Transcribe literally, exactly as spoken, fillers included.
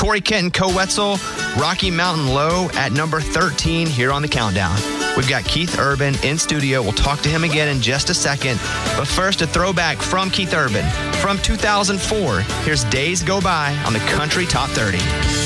Corey Kent and Co Wetzel, Rocky Mountain Low at number thirteen here on the countdown. We've got Keith Urban in studio. We'll talk to him again in just a second. But first, a throwback from Keith Urban. From two thousand four, here's Days Go By on the Country Top thirty.